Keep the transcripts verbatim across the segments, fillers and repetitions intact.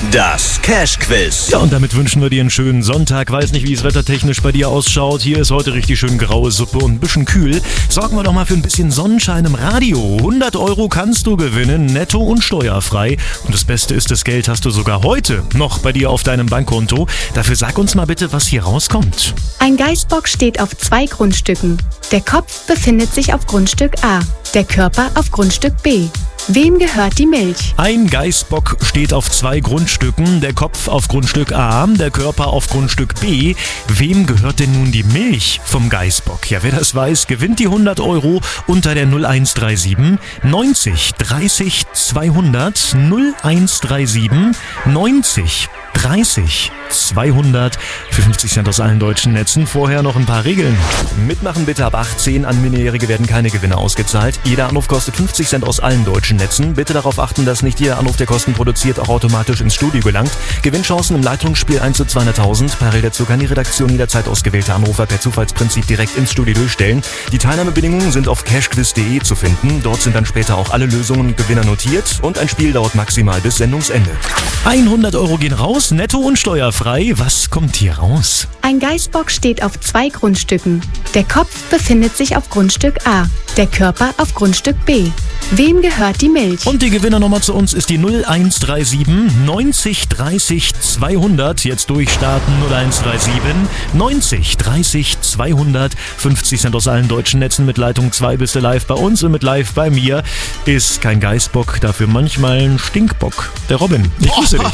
Das Cash-Quiz. Ja, und damit wünschen wir dir einen schönen Sonntag. Weiß nicht, wie es wettertechnisch bei dir ausschaut. Hier ist heute richtig schön graue Suppe und ein bisschen kühl. Sorgen wir doch mal für ein bisschen Sonnenschein im Radio. hundert Euro kannst du gewinnen, netto und steuerfrei. Und das Beste ist, das Geld hast du sogar heute noch bei dir auf deinem Bankkonto. Dafür sag uns mal bitte, was hier rauskommt. Ein Geißbock steht auf zwei Grundstücken. Der Kopf befindet sich auf Grundstück A, der Körper auf Grundstück B. Wem gehört die Milch? Ein Geißbock steht auf zwei Grundstücken, der Kopf auf Grundstück A, der Körper auf Grundstück B. Wem gehört denn nun die Milch vom Geißbock? Ja, wer das weiß, gewinnt die hundert Euro unter der null eins drei sieben neunzig dreißig zweihundert null eins drei sieben neunzig dreißig zweihundert für fünfzig Cent aus allen deutschen Netzen. Vorher noch ein paar Regeln. Mitmachen bitte ab achtzehn. An Minderjährige werden keine Gewinne ausgezahlt. Jeder Anruf kostet fünfzig Cent aus allen deutschen Netzen. Bitte darauf achten, dass nicht jeder Anruf, der Kosten produziert, auch automatisch ins Studio gelangt. Gewinnchancen im Leitungsspiel eins zu zweihunderttausend. Parallel dazu kann die Redaktion jederzeit ausgewählte Anrufer per Zufallsprinzip direkt ins Studio durchstellen. Die Teilnahmebedingungen sind auf cashquiz punkt de zu finden. Dort sind dann später auch alle Lösungen und Gewinner notiert. Und ein Spiel dauert maximal bis Sendungsende. hundert Euro gehen raus, netto und steuerfrei. Was kommt hier raus? Ein Geißbock steht auf zwei Grundstücken. Der Kopf befindet sich auf Grundstück A, der Körper auf Grundstück B. Wem gehört die Milch? Und die Gewinnernummer zu uns ist die null eins drei sieben neunzig dreißig zweihundert. Jetzt durchstarten null eins drei sieben neunzig dreißig zweihundert. fünfzig Cent aus allen deutschen Netzen. Mit Leitung zwei bist du live bei uns und mit live bei mir ist kein Geißbock, dafür manchmal ein Stinkbock. Der Robin, ich grüße dich.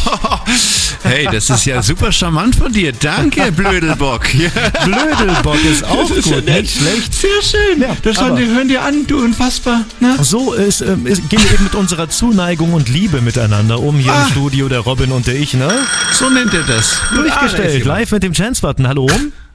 Hey, das ist ja super charmant von dir. Danke, Blödelbock. Blödelbock ist auch das ist gut, ja nicht schlecht. Sehr schön. Ja, das hören, die, hören dir an, du unfassbar. Na? So ist, äh, ist, gehen wir eben mit unserer Zuneigung und Liebe miteinander um. Hier Ah. im Studio, der Robin und der ich, ne? So nennt er das. Durchgestellt, live mit dem Chance-Button. Hallo?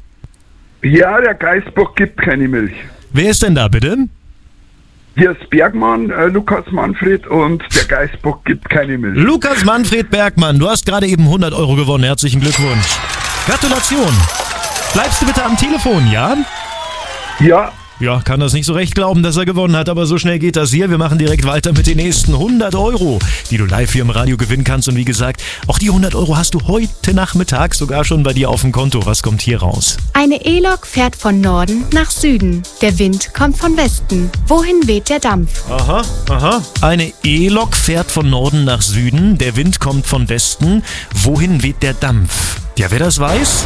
Ja, der Geißbock gibt keine Milch. Wer ist denn da, bitte? Hier ist Bergmann, äh, Lukas Manfred und der Geißbock gibt keine Milch. Lukas Manfred Bergmann, du hast gerade eben hundert Euro gewonnen. Herzlichen Glückwunsch. Gratulation. Bleibst du bitte am Telefon, ja? Ja, Ja, kann das nicht so recht glauben, dass er gewonnen hat, aber so schnell geht das hier. Wir machen direkt weiter mit den nächsten hundert Euro, die du live hier im Radio gewinnen kannst. Und wie gesagt, auch die hundert Euro hast du heute Nachmittag sogar schon bei dir auf dem Konto. Was kommt hier raus? Eine E-Lok fährt von Norden nach Süden. Der Wind kommt von Westen. Wohin weht der Dampf? Aha, aha. Eine E-Lok fährt von Norden nach Süden. Der Wind kommt von Westen. Wohin weht der Dampf? Ja, wer das weiß?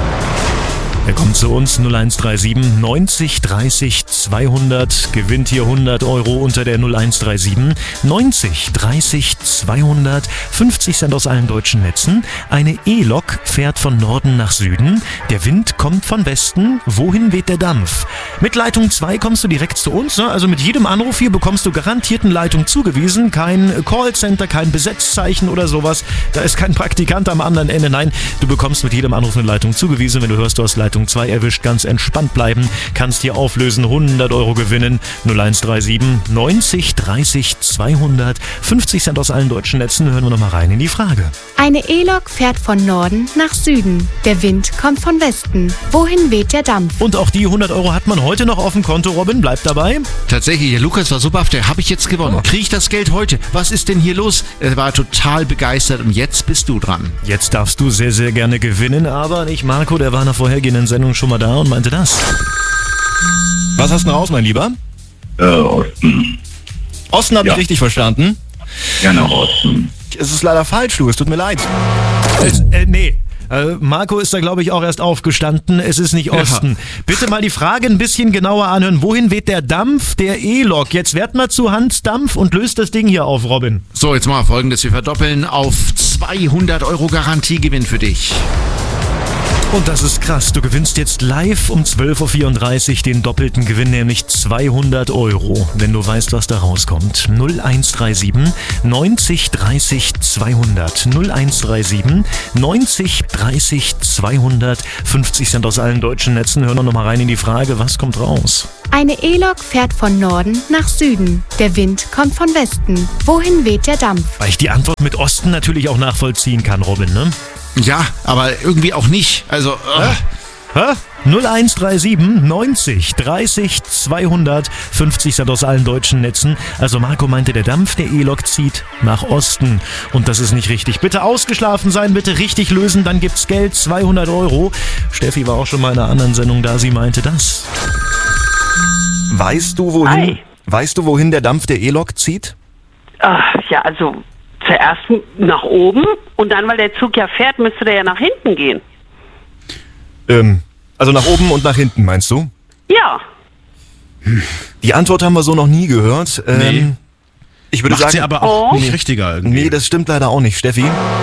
Er kommt zu uns null eins drei sieben neunzig dreißig zweihundert, gewinnt hier hundert Euro unter der null eins drei sieben neunzig dreißig zweihundert, fünfzig Cent aus allen deutschen Netzen. Eine E-Lok fährt von Norden nach Süden, der Wind kommt von Westen, wohin weht der Dampf? Mit Leitung zwei kommst du direkt zu uns, ne? Also mit jedem Anruf hier bekommst du garantiert eine Leitung zugewiesen, kein Callcenter, kein Besetzzeichen oder sowas, da ist kein Praktikant am anderen Ende, nein, du bekommst mit jedem Anruf eine Leitung zugewiesen, wenn du hörst, du hast Leitung zwei erwischt, ganz entspannt bleiben, kannst hier auflösen, hundert Euro gewinnen, null eins drei sieben neunzig dreißig zweihundert, fünfzig Cent aus allen deutschen Netzen, hören wir nochmal rein in die Frage. Eine E-Lok fährt von Norden nach Süden. Der Wind kommt von Westen. Wohin weht der Dampf? Und auch die hundert Euro hat man heute noch auf dem Konto, Robin, bleibt dabei. Tatsächlich, der Lukas war so baff, der habe ich jetzt gewonnen. Kriege ich das Geld heute? Was ist denn hier los? Er war total begeistert und jetzt bist du dran. Jetzt darfst du sehr, sehr gerne gewinnen, aber nicht Marco, der war in der vorhergehenden Sendung schon mal da und meinte das. Was hast du raus, mein Lieber? Äh, Osten. Osten habe Ja. ich richtig verstanden. Ja, nach Osten. Es ist leider falsch, du, es tut mir leid. Es, äh, nee. Äh, Marco ist da, glaube ich, auch erst aufgestanden. Es ist nicht Osten. Ja. Bitte mal die Frage ein bisschen genauer anhören. Wohin weht der Dampf der E-Lok? Jetzt werd mal zu Hans Dampf und löst das Ding hier auf, Robin. So, jetzt machen wir Folgendes. Wir verdoppeln auf zweihundert Euro Garantiegewinn für dich. Und das ist krass. Du gewinnst jetzt live um zwölf Uhr vierunddreißig den doppelten Gewinn, nämlich zweihundert Euro, wenn du weißt, was da rauskommt. null eins drei sieben neunzig dreißig zweihundert. null eins drei sieben neunzig dreißig zweihundert. fünfzig Cent aus allen deutschen Netzen. Hören wir nochmal rein in die Frage, was kommt raus? Eine E-Lok fährt von Norden nach Süden. Der Wind kommt von Westen. Wohin weht der Dampf? Weil ich die Antwort mit Osten natürlich auch nachvollziehen kann, Robin, ne? Ja, aber irgendwie auch nicht. Also, äh, Hä? null eins drei sieben neunzig dreißig zweihundert fünfzig Cent aus allen deutschen Netzen. Also Marco meinte, der Dampf der E-Lok zieht nach Osten. Und das ist nicht richtig. Bitte ausgeschlafen sein, bitte richtig lösen, dann gibt's Geld, zweihundert Euro. Steffi war auch schon mal in einer anderen Sendung da, sie meinte das. Weißt du, wohin, Hi. weißt du, wohin der Dampf der E-Lok zieht? Ach, ja, also zuerst nach oben und dann, weil der Zug ja fährt, müsste der ja nach hinten gehen. Ähm, also nach oben und nach hinten, meinst du? Ja. Die Antwort haben wir so noch nie gehört. Ähm, Nee. Ich würde Macht sagen, sie aber auch Oh. nicht richtiger irgendwie. nee, das stimmt leider auch nicht, Steffi.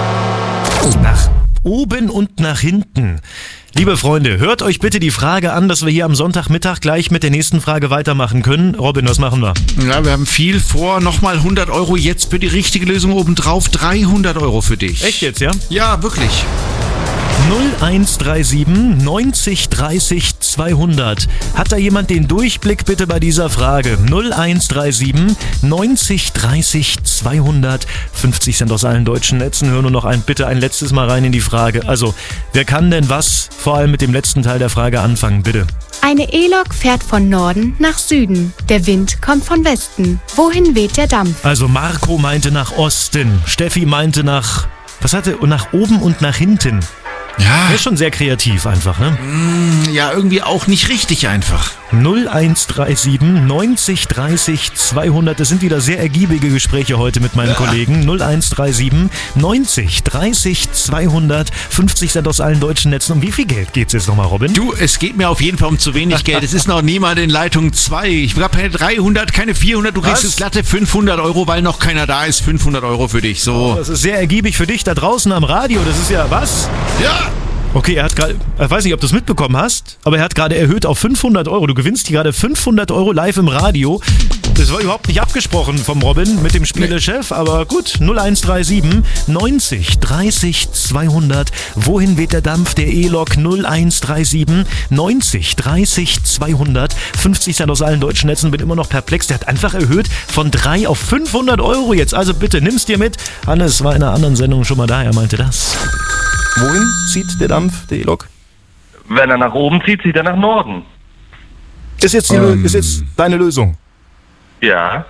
Nach oben und nach hinten. Liebe Freunde, hört euch bitte die Frage an, dass wir hier am Sonntagmittag gleich mit der nächsten Frage weitermachen können. Robin, was machen wir? Ja, wir haben viel vor. Nochmal hundert Euro jetzt für die richtige Lösung obendrauf. dreihundert Euro für dich. Echt jetzt, ja? Ja, wirklich. null eins drei sieben neunzig dreißig zweihundert. Hat da jemand den Durchblick bitte bei dieser Frage? null eins drei sieben neunzig dreißig zweihundert. fünfzig Cent aus allen deutschen Netzen. Hör nur noch ein, bitte ein letztes Mal rein in die Frage. Also, wer kann denn was vor allem mit dem letzten Teil der Frage anfangen, bitte? Eine E-Lok fährt von Norden nach Süden. Der Wind kommt von Westen. Wohin weht der Dampf? Also Marco meinte nach Osten. Steffi meinte nach... Was hatte? Und nach oben und nach hinten. Ja, Der ist schon sehr kreativ einfach, ne? ja, irgendwie auch nicht richtig einfach. null eins drei sieben neunzig dreißig zweihundert. Das sind wieder sehr ergiebige Gespräche heute mit meinen Kollegen. null eins drei sieben neunzig dreißig zweihundert. fünfzig Cent aus allen deutschen Netzen. Um wie viel Geld geht's jetzt nochmal, Robin? Du, es geht mir auf jeden Fall um zu wenig Geld. Es ist noch niemand in Leitung zwei. Ich habe keine dreihundert, keine vierhundert. Du kriegst Was? jetzt glatte fünfhundert Euro, weil noch keiner da ist. fünfhundert Euro für dich. So. Das ist sehr ergiebig für dich da draußen am Radio. Das ist ja was? Ja. Okay, er hat gerade, ich weiß nicht, ob du es mitbekommen hast, aber er hat gerade erhöht auf fünfhundert Euro. Du gewinnst hier gerade fünfhundert Euro live im Radio. Das war überhaupt nicht abgesprochen vom Robin mit dem Spielechef, aber gut. null eins drei sieben neunzig dreißig zweihundert. Wohin weht der Dampf der E-Lok? null eins drei sieben neunzig dreißig zweihundert. fünfzig Cent aus allen deutschen Netzen. Bin immer noch perplex. Der hat einfach erhöht von drei auf fünfhundert Euro jetzt. Also bitte, nimm's dir mit. Hannes war in einer anderen Sendung schon mal da. Er meinte das. Wohin zieht der Dampf der E-Lok? Wenn er nach oben zieht, zieht er nach Norden. Ist jetzt, die, Lö- ist jetzt deine Lösung? Ja.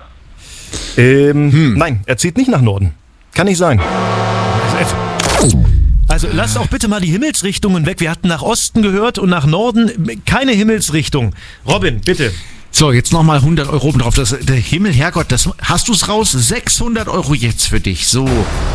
Ähm, Nein, er zieht nicht nach Norden. Kann nicht sein. Also lasst auch bitte mal die Himmelsrichtungen weg. Wir hatten nach Osten gehört und nach Norden keine Himmelsrichtung. Robin, bitte. So, jetzt nochmal hundert Euro oben drauf. Das, der Himmel, Herrgott, das, hast du es raus? sechshundert Euro jetzt für dich. So.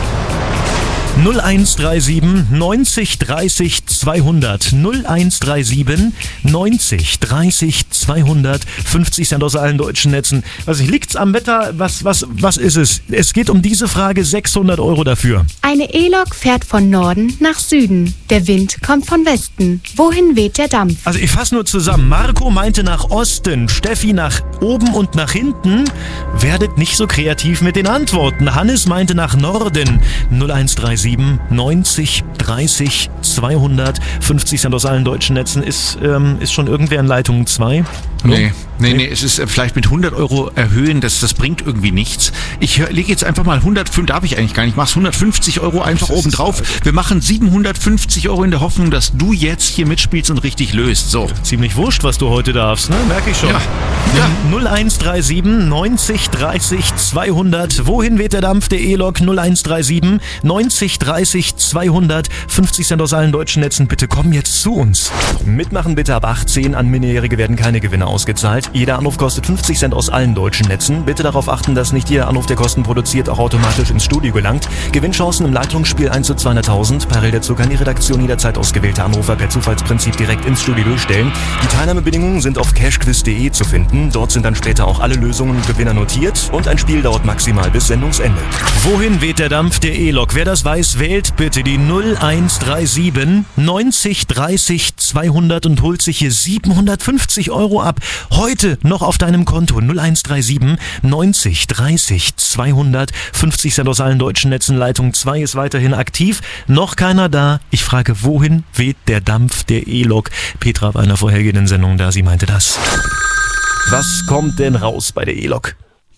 null eins drei sieben neunzig dreißig zweihundert. null eins drei sieben neunzig dreißig zweihundert. fünfzig Cent aus allen deutschen Netzen. Also liegt's am Wetter? Was, was, was ist es? Es geht um diese Frage, sechshundert Euro dafür. Eine E-Lok fährt von Norden nach Süden. Der Wind kommt von Westen. Wohin weht der Dampf? Also ich fasse nur zusammen. Marco meinte nach Osten, Steffi nach oben und nach hinten. Werdet nicht so kreativ mit den Antworten. Hannes meinte nach Norden. null eins drei sieben neunzig dreißig zweihundert. fünfzig Cent aus allen deutschen Netzen. Ist, ähm, ist schon irgendwer in Leitung zwei? Nee, nee, nee, es ist äh, vielleicht mit hundert Euro erhöhen, das, das bringt irgendwie nichts. Ich hör- lege jetzt einfach mal hundertfünf, darf ich eigentlich gar nicht, mach's hundertfünfzig Euro einfach oben drauf. Wir machen siebenhundertfünfzig Euro in der Hoffnung, dass du jetzt hier mitspielst und richtig löst. So. Ziemlich wurscht, was du heute darfst, ne? Merke ich schon. Ja, ja. null eins drei sieben neunzig dreißig zweihundert. Wohin weht der Dampf der E-Lok? null eins drei sieben neunzig dreißig zweihundert. fünfzig Cent aus allen deutschen Netzen. Bitte komm jetzt zu uns. Mitmachen bitte ab achtzehn. An Minderjährige werden keine Gewinne ausgezahlt. Jeder Anruf kostet fünfzig Cent aus allen deutschen Netzen. Bitte darauf achten, dass nicht jeder Anruf, der Kosten produziert, auch automatisch ins Studio gelangt. Gewinnchancen im Leitungsspiel eins zu zweihunderttausend. Parallel dazu kann die Redaktion jederzeit ausgewählte Anrufer per Zufallsprinzip direkt ins Studio durchstellen. Die Teilnahmebedingungen sind auf cashquiz punkt de zu finden. Dort sind dann später auch alle Lösungen und Gewinner notiert. Und ein Spiel dauert maximal bis Sendungsende. Wohin weht der Dampf der E-Lok? Wer das weiß, wählt bitte die null eins drei sieben neunzig dreißig zweihundert und holt sich hier siebenhundertfünfzig Euro ab. Heute noch auf deinem Konto. null eins drei sieben neunzig dreißig zweihundert. fünfzig Cent aus allen deutschen Netzen. Leitung zwei ist weiterhin aktiv. Noch keiner da. Ich frage, wohin weht der Dampf der E-Lok? Petra war in einer vorhergehenden Sendung da. Sie meinte das. Was kommt denn raus bei der E-Lok?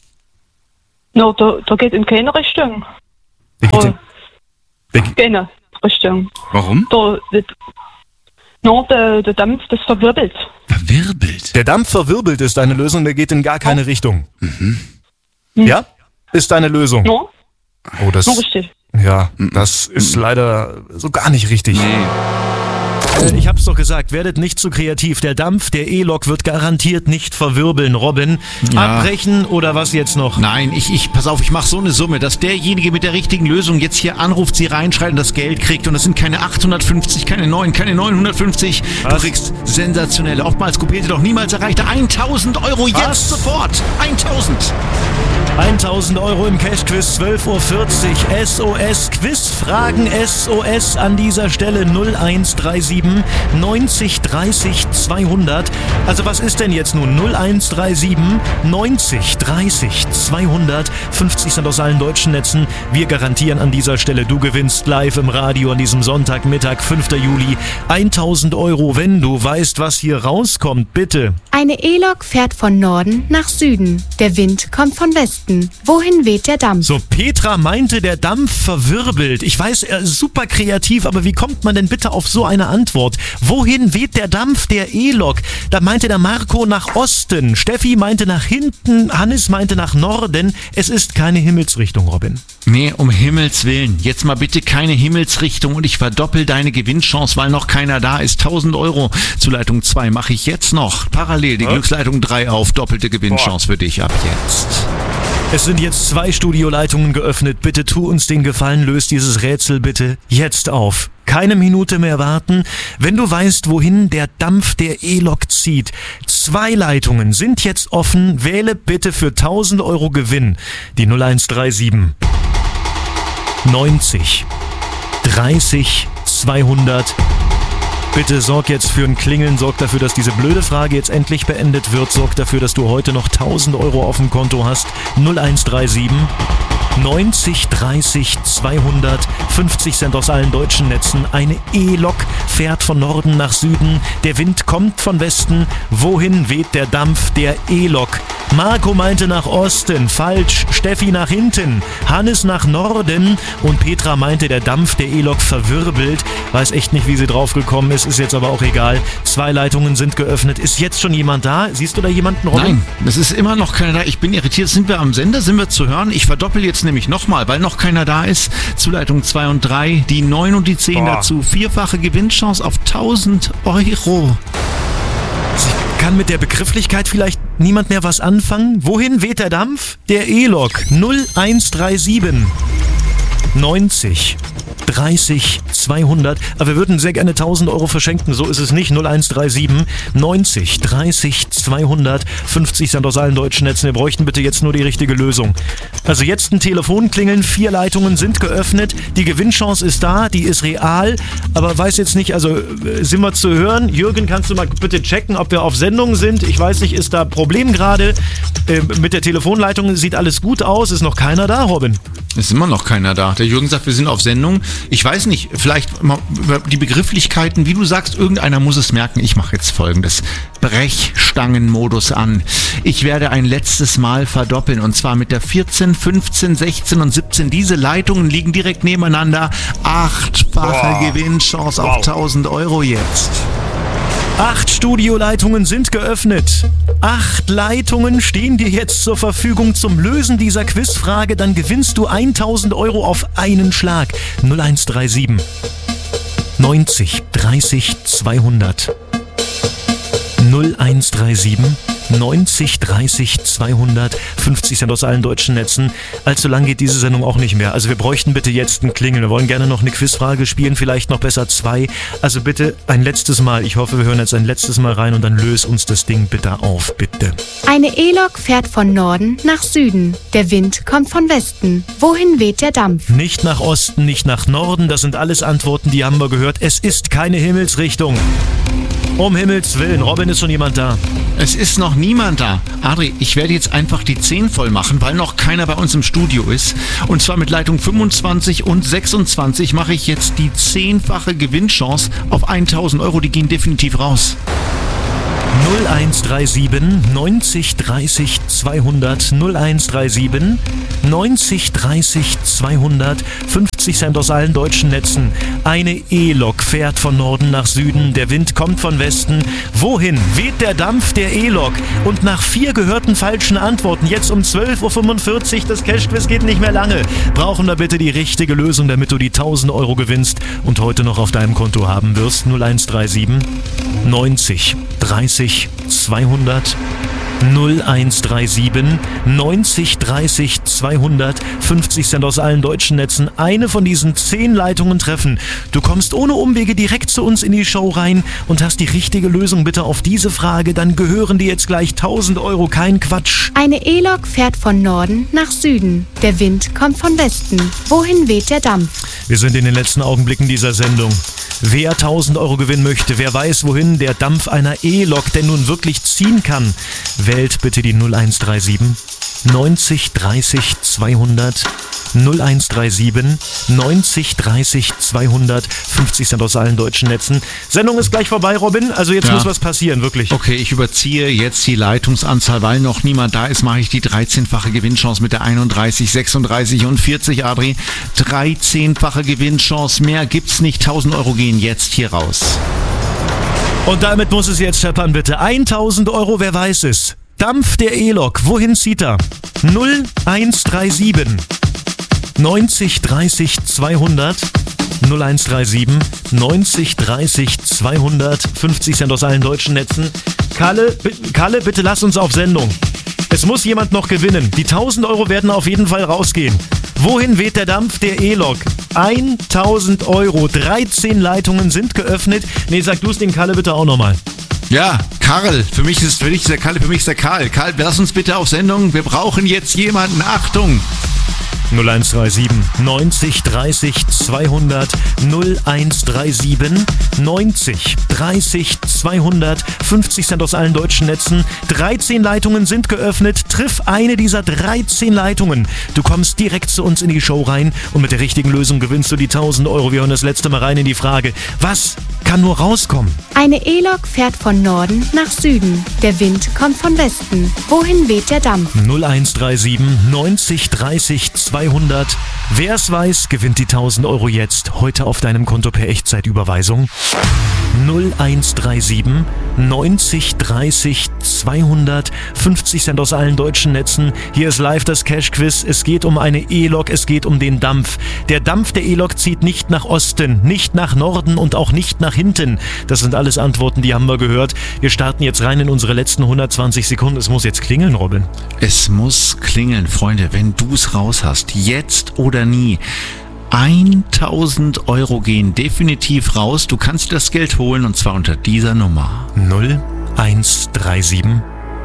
No, da, da geht in keine Richtung. Wer geht Oh, denn- wer- keine Richtung. Warum? Da wird, No, der, der Dampf, das verwirbelt. Verwirbelt? Der Dampf verwirbelt ist deine Lösung, der geht in gar keine Richtung. Mhm. Ja? Ist deine Lösung? No, Oh, das, no richtig. ja, das ist leider so gar nicht richtig. Äh, Ich hab's doch gesagt, werdet nicht zu kreativ. Der Dampf der E-Lok wird garantiert nicht verwirbeln. Robin, Ja. abbrechen oder was jetzt noch? Nein, ich, ich, pass auf, ich mache so eine Summe, dass derjenige mit der richtigen Lösung jetzt hier anruft, sie reinschreibt und das Geld kriegt. Und das sind keine achthundertfünfzig, keine neun, keine neunhundertfünfzig. Was? Du kriegst sensationelle, oftmals kopierte, doch niemals erreichte tausend Euro Was? jetzt sofort. tausend. tausend Euro im Cash-Quiz, zwölf Uhr vierzig. S O S Quizfragen S O S an dieser Stelle null eins drei sieben neunzig dreißig zweihundert. Also was ist denn jetzt nun? null eins drei sieben neunzig dreißig zweihundert. fünfzig sind aus allen deutschen Netzen. Wir garantieren an dieser Stelle, du gewinnst live im Radio an diesem Sonntagmittag, fünfter Juli. tausend Euro, wenn du weißt, was hier rauskommt, bitte. Eine E-Lok fährt von Norden nach Süden. Der Wind kommt von Westen. Wohin weht der Dampf? So, Petra meinte, der Dampf verwirbelt. Ich weiß, er ist super kreativ, aber wie kommt man denn bitte auf so eine Antwort? Wohin weht der Dampf der E-Lok? Da meinte der Marco nach Osten. Steffi meinte nach hinten. Hannes meinte nach Norden. Es ist keine Himmelsrichtung, Robin. Nee, um Himmels Willen. Jetzt mal bitte keine Himmelsrichtung und ich verdoppel deine Gewinnchance, weil noch keiner da ist. tausend Euro zu Leitung zwei mache ich jetzt noch. Parallel die Was? Glücksleitung drei auf. Doppelte Gewinnchance für dich ab jetzt. Es sind jetzt zwei Studioleitungen geöffnet. Bitte tu uns den Gefallen, löst dieses Rätsel bitte jetzt auf. Keine Minute mehr warten. Wenn du weißt, wohin der Dampf der E-Lok zieht. Zwei Leitungen sind jetzt offen. Wähle bitte für tausend Euro Gewinn die null eins drei sieben neunzig dreißig zweihundert. Bitte sorg jetzt für ein Klingeln, sorg dafür, dass diese blöde Frage jetzt endlich beendet wird, sorg dafür, dass du heute noch tausend Euro auf dem Konto hast. null eins drei sieben neunzig dreißig zweihundert. fünfzig Cent aus allen deutschen Netzen. Eine E-Lok fährt von Norden nach Süden. Der Wind kommt von Westen. Wohin weht der Dampf der E-Lok? Marco meinte nach Osten. Falsch. Steffi nach hinten. Hannes nach Norden. Und Petra meinte, der Dampf der E-Lok verwirbelt. Weiß echt nicht, wie sie drauf gekommen ist. Ist jetzt aber auch egal. Zwei Leitungen sind geöffnet. Ist jetzt schon jemand da? Siehst du da jemanden, Robin? Nein, es ist immer noch keiner da. Ich bin irritiert. Sind wir am Sender? Sind wir zu hören? Ich verdoppel jetzt nämlich nochmal, weil noch keiner da ist. Zuleitung zwei und drei, die neun und die zehn Boah. dazu. Vierfache Gewinnchance auf tausend Euro. Sie kann mit der Begrifflichkeit vielleicht niemand mehr was anfangen? Wohin weht der Dampf? Der E-Lok null eins drei sieben neunzig dreißig zweihundert. Aber wir würden sehr gerne tausend Euro verschenken. So ist es nicht. null eins drei sieben neunzig dreißig zweihundert. fünfzig Cent aus allen deutschen Netzen. Wir bräuchten bitte jetzt nur die richtige Lösung. Also jetzt ein Telefon klingeln. Vier Leitungen sind geöffnet. Die Gewinnchance ist da. Die ist real. Aber weiß jetzt nicht, also äh, sind wir zu hören? Jürgen, kannst du mal bitte checken, ob wir auf Sendung sind? Ich weiß nicht, ist da Problem gerade? Äh, mit der Telefonleitung sieht alles gut aus. Ist noch keiner da, Robin? Es ist immer noch keiner da. Der Jürgen sagt, wir sind auf Sendung. Ich weiß nicht, vielleicht mal über die Begrifflichkeiten, wie du sagst, irgendeiner muss es merken. Ich mache jetzt Folgendes. Brechstangenmodus an. Ich werde ein letztes Mal verdoppeln und zwar mit der vierzehn, fünfzehn, sechzehn und siebzehn. Diese Leitungen liegen direkt nebeneinander. Achtfache Boah. Gewinnchance auf Wow. tausend Euro jetzt. Acht Studioleitungen sind geöffnet. Acht Leitungen stehen dir jetzt zur Verfügung zum Lösen dieser Quizfrage. Dann gewinnst du tausend Euro auf einen Schlag. null eins drei sieben neunzig dreißig zweihundert. null eins drei sieben neunzig dreißig zweihundert. fünfzig Cent aus allen deutschen Netzen. Allzu lang geht diese Sendung auch nicht mehr. Also wir bräuchten bitte jetzt ein Klingeln. Wir wollen gerne noch eine Quizfrage spielen, vielleicht noch besser zwei. Also bitte ein letztes Mal. Ich hoffe, wir hören jetzt ein letztes Mal rein und dann löst uns das Ding bitte auf, bitte. Eine E-Lok fährt von Norden nach Süden. Der Wind kommt von Westen. Wohin weht der Dampf? Nicht nach Osten, nicht nach Norden. Das sind alles Antworten, die haben wir gehört. Es ist keine Himmelsrichtung. Um Himmels Willen. Robin, ist schon jemand da? Es ist noch niemand da. Adri, ich werde jetzt einfach die zehn voll machen, weil noch keiner bei uns im Studio ist. Und zwar mit Leitung fünfundzwanzig und sechsundzwanzig mache ich jetzt die zehnfache Gewinnchance auf tausend Euro. Die gehen definitiv raus. null eins drei sieben neunzig dreißig zweihundert. null eins drei sieben neunzig dreißig zweihundert. fünfzig fünfzig Cent aus allen deutschen Netzen. Eine E-Lok fährt von Norden nach Süden, der Wind kommt von Westen. Wohin weht der Dampf der E-Lok? Und nach vier gehörten falschen Antworten, jetzt um zwölf Uhr fünfundvierzig, das Cash-Quiz geht nicht mehr lange, brauchen wir bitte die richtige Lösung, damit du die tausend Euro gewinnst und heute noch auf deinem Konto haben wirst. null eins drei sieben neunzig dreißig zweihundert null eins drei sieben neunzig dreißig zweihundert, fünfzig Cent aus allen deutschen Netzen. Eine von diesen zehn Leitungen treffen. Du kommst ohne Umwege direkt zu uns in die Show rein und hast die richtige Lösung bitte auf diese Frage. Dann gehören dir jetzt gleich tausend Euro. Kein Quatsch. Eine E-Lok fährt von Norden nach Süden. Der Wind kommt von Westen. Wohin weht der Dampf? Wir sind in den letzten Augenblicken dieser Sendung. Wer tausend Euro gewinnen möchte, wer weiß, wohin der Dampf einer E-Lok denn nun wirklich ziehen kann, wählt bitte die null eins drei sieben neunzig dreißig zweihundert null eins drei sieben neunzig dreißig zweihundert, fünfzig Cent aus allen deutschen Netzen. Sendung ist gleich vorbei, Robin, also jetzt ja. muss was passieren, wirklich. Okay, ich überziehe jetzt die Leitungsanzahl, weil noch niemand da ist, mache ich die dreizehnfache Gewinnchance mit der einunddreißig, sechsunddreißig und vierzig, Adri. dreizehnfache Gewinnchance, mehr gibt's nicht. tausend Euro gehen jetzt hier raus. Und damit muss es jetzt scheppern, bitte. tausend Euro, wer weiß es. Dampf der E-Lok, wohin zieht er? null eins drei sieben neunzig dreißig zweihundert null eins drei sieben neunzig dreißig zweihundert, fünfzig Cent aus allen deutschen Netzen. Kalle, b- Kalle, bitte lass uns auf Sendung. Es muss jemand noch gewinnen. Die tausend Euro werden auf jeden Fall rausgehen. Wohin weht der Dampf der E-Lok? tausend Euro. dreizehn Leitungen sind geöffnet. Nee, sag du es den Kalle bitte auch nochmal. Ja, Karl, für mich ist, für dich ist der Kalle, für mich ist der Karl. Karl, lass uns bitte auf Sendung. Wir brauchen jetzt jemanden. Achtung! null eins drei sieben neunzig dreißig zweihundert null eins drei sieben neunzig dreißig zweihundert, fünfzig Cent aus allen deutschen Netzen. dreizehn Leitungen sind geöffnet. Triff eine dieser dreizehn Leitungen. Du kommst direkt zu uns in die Show rein und mit der richtigen Lösung gewinnst du die tausend Euro. Wir hören das letzte Mal rein in die Frage: Was kann nur rauskommen? Eine E-Lok fährt von Norden nach Süden. Der Wind kommt von Westen. Wohin weht der Dampf? null eins drei sieben neunzig dreißig zweihundert. Wer es weiß, gewinnt die tausend Euro jetzt. Heute auf deinem Konto per Echtzeitüberweisung. null eins drei sieben neunzig dreißig zweihundert, fünfzig Cent aus allen deutschen Netzen. Hier ist live das Cash-Quiz. Es geht um eine E-Lok, es geht um den Dampf. Der Dampf der E-Lok zieht nicht nach Osten, nicht nach Norden und auch nicht nach hinten. Das sind alles Antworten, die haben wir gehört. Wir starten jetzt rein in unsere letzten hundertzwanzig Sekunden. Es muss jetzt klingeln, Robin. Es muss klingeln, Freunde, wenn du es raus hast. Jetzt oder nie. tausend Euro gehen definitiv raus. Du kannst das Geld holen und zwar unter dieser Nummer. null eins drei sieben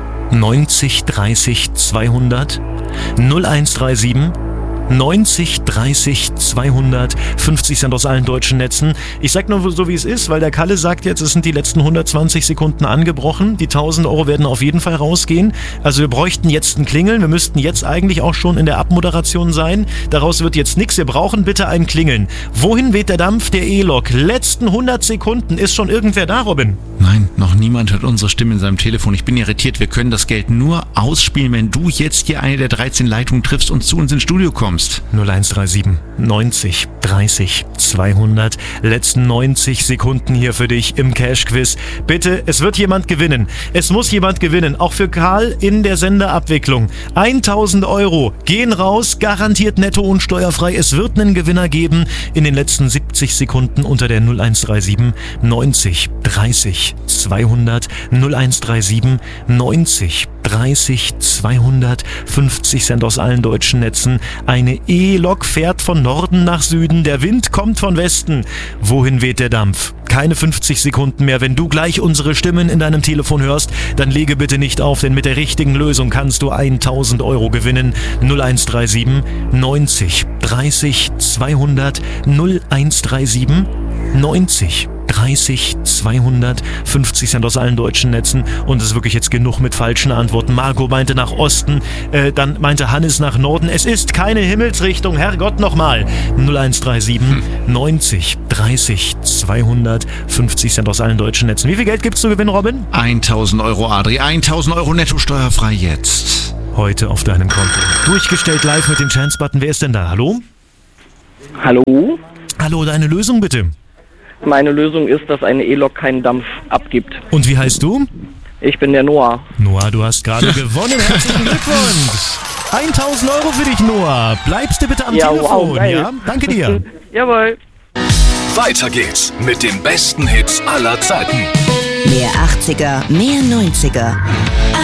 neunzig dreißig zweihundert null eins drei sieben neunzig dreißig zweihundert, fünfzig Cent aus allen deutschen Netzen. Ich sag nur so, wie es ist, weil der Kalle sagt jetzt, es sind die letzten hundertzwanzig Sekunden angebrochen. Die tausend Euro werden auf jeden Fall rausgehen. Also wir bräuchten jetzt ein Klingeln. Wir müssten jetzt eigentlich auch schon in der Abmoderation sein. Daraus wird jetzt nichts. Wir brauchen bitte ein Klingeln. Wohin weht der Dampf der E-Lok? Letzten hundert Sekunden. Ist schon irgendwer da, Robin? Nein, noch niemand hört unsere Stimme in seinem Telefon. Ich bin irritiert. Wir können das Geld nur ausspielen, wenn du jetzt hier eine der dreizehn Leitungen triffst und zu uns ins Studio kommst. null eins drei sieben neunzig dreißig zweihundert. Letzten neunzig Sekunden hier für dich im Cash-Quiz. Bitte, es wird jemand gewinnen. Es muss jemand gewinnen. Auch für Karl in der Senderabwicklung. tausend Euro gehen raus, garantiert netto und steuerfrei. Es wird einen Gewinner geben in den letzten siebzig Sekunden unter der null eins drei sieben neunzig dreißig zweihundert null eins drei sieben neunzig dreißig zweihundert, fünfzig Cent aus allen deutschen Netzen. Eine E-Lok fährt von Norden nach Süden, der Wind kommt von Westen. Wohin weht der Dampf? Keine fünfzig Sekunden mehr. Wenn du gleich unsere Stimmen in deinem Telefon hörst, dann lege bitte nicht auf, denn mit der richtigen Lösung kannst du tausend Euro gewinnen. null eins drei sieben neunzig dreißig zweihundert null eins drei sieben neunzig dreißig zweihundert, fünfzig Cent aus allen deutschen Netzen. Und es ist wirklich jetzt genug mit falschen Antworten. Marco meinte nach Osten, äh, dann meinte Hannes nach Norden. Es ist keine Himmelsrichtung, Herrgott nochmal. null eins drei sieben neunzig dreißig zweihundert, fünfzig Cent aus allen deutschen Netzen. Wie viel Geld gibt's zu gewinnen, Robin? tausend Euro, Adri. tausend Euro netto steuerfrei jetzt. Heute auf deinem Konto. Durchgestellt live mit dem Chance-Button. Wer ist denn da? Hallo? Hallo? Hallo, deine Lösung bitte. Meine Lösung ist, dass eine E-Lok keinen Dampf abgibt. Und wie heißt du? Ich bin der Noah. Noah, du hast gerade gewonnen. Herzlichen Glückwunsch. tausend Euro für dich, Noah. Bleibst du bitte am Ja, Telefon, wow, geil. ja? Danke dir. Jawohl. Weiter geht's mit den besten Hits aller Zeiten. Mehr achtziger, mehr neunziger.